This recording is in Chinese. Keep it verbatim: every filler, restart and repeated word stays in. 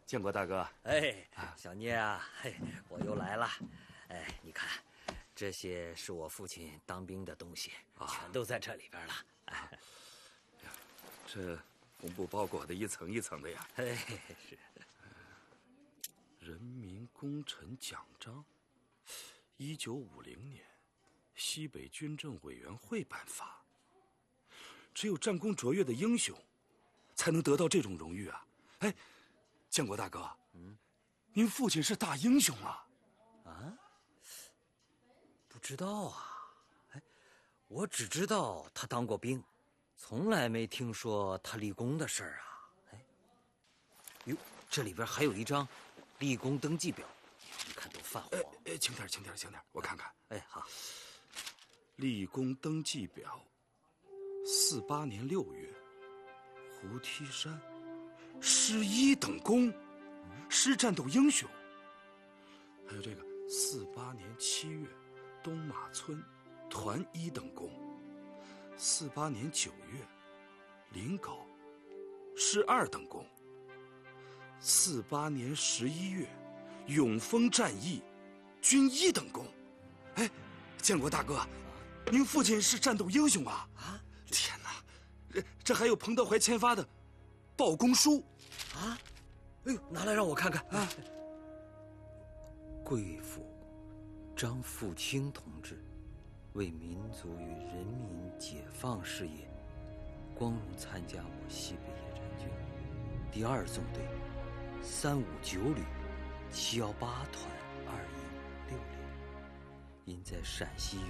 建国大哥。 哎，小聂啊，嘿，我又来了。哎，你看，这些是我父亲当兵的东西，啊、全都在这里边了。哎， 呀，这红布包裹的一层一层的呀。 哎，是。 人民功臣奖章，一九五零年，西北军政委员会颁发。只有战功卓越的英雄，才能得到这种荣誉啊！哎，建国大哥，嗯，您父亲是大英雄啊！ 啊？不知道啊，哎，我只知道他当过兵，从来没听说他立功的事儿啊！哎，哟，这里边还有一张立功登记表，你看都泛黄。 哎哎，轻点，轻点，轻点，我看看。 哎，好。 立功登记表，四八年六月，胡梯山，师一等功，师战斗英雄。还有这个四八年七月，东马村，团一等功。四八年九月，临皋，师二等功。四八年十一月，永丰战役，军一等功。哎，建国大哥，您父亲是战斗英雄啊！啊，天哪，这这还有彭德怀签发的报功书啊！哎呦，拿来让我看看啊！贵府张富清同志为民族与人民解放事业，光荣参加我西北野战军第二纵队三五九旅七幺八团二营六连，因在陕西